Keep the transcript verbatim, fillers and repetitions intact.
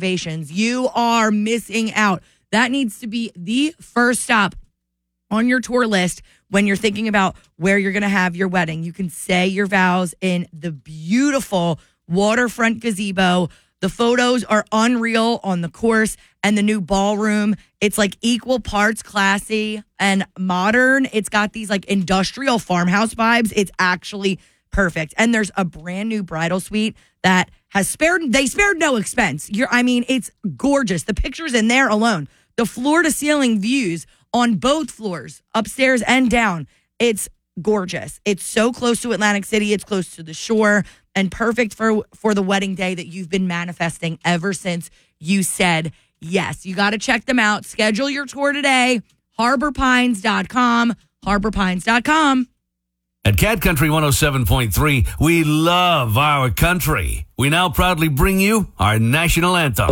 reservations. You are missing out. That needs to be the first stop on your tour list when you're thinking about where you're going to have your wedding. You can say your vows in the beautiful waterfront gazebo. The photos are unreal on the course and the new ballroom. It's like equal parts classy and modern. It's got these like industrial farmhouse vibes. It's actually perfect. And there's a brand new bridal suite that has spared, they spared no expense. You're, I mean, it's gorgeous. The pictures in there alone, the floor to ceiling views on both floors, upstairs and down. It's gorgeous. It's so close to Atlantic City. It's close to the shore and perfect for, for the wedding day that you've been manifesting ever since you said yes. You got to check them out. Schedule your tour today. harbor pines dot com. harbor pines dot com. At Cat Country one oh seven point three, we love our country. We now proudly bring you our national anthem.